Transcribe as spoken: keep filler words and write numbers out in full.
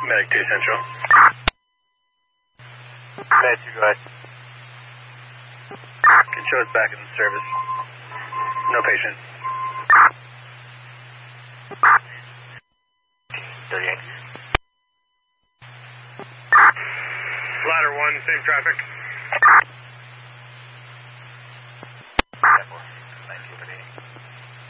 Medic two Central. Medic two, go ahead. Can show us back in the service. No patient. thirty-eight. Ladder one, same traffic.